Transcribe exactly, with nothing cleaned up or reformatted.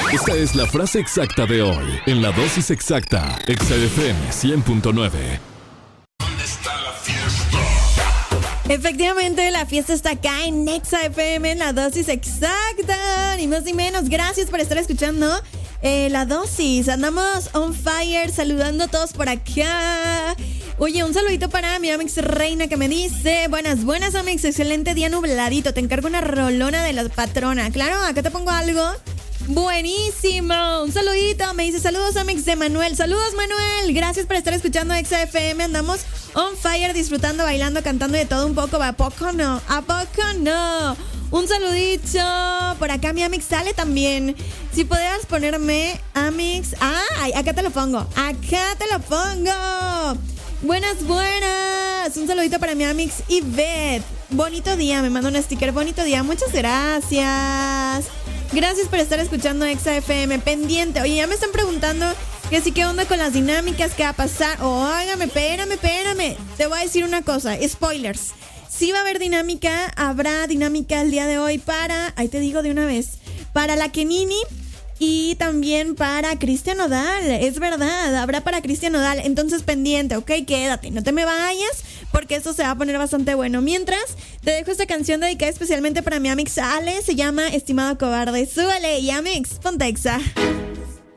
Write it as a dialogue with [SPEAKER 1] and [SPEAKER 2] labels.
[SPEAKER 1] Esta es la frase exacta de hoy, en la dosis exacta, Exa F M cien punto nueve.
[SPEAKER 2] ¿Dónde está la fiesta?
[SPEAKER 3] Efectivamente, la fiesta está acá en Exa F M, en la dosis exacta, ni más ni menos. Gracias por estar escuchando eh, la dosis. Andamos on fire, saludando a todos por acá. Oye, un saludito para mi Amix Reina que me dice: buenas, buenas Amix, excelente día nubladito. Te encargo una rolona de la patrona. Claro, acá te pongo algo. Buenísimo, un saludito. Me dice: saludos Amix de Manuel. Saludos Manuel, gracias por estar escuchando Exa F M. Andamos on fire, disfrutando, bailando, cantando y de todo un poco. ¿A poco no? ¿A poco no? Un saludito. Por acá mi Amix sale también. Si pudieras ponerme Amix. Ay, acá te lo pongo. Acá te lo pongo. Buenas, buenas. Un saludito para mi Amix Ivette. Bonito día, me manda un sticker. Bonito día, muchas gracias. Gracias por estar escuchando Exa F M. Pendiente. Oye, ya me están preguntando que sí, qué onda con las dinámicas, qué va a pasar. Óigame, espérame, espérame. Te voy a decir una cosa, spoilers. Sí va a haber dinámica, habrá dinámica el día de hoy para, ahí te digo de una vez, para la Kenini y también para Cristian Nodal. Es verdad, habrá para Cristian Nodal. Entonces pendiente, ok, quédate, no te me vayas, porque esto se va a poner bastante bueno. Mientras, te dejo esta canción dedicada especialmente para mi Amix Ale. Se llama Estimado Cobarde. Súbale, y Amix, ponte Exa.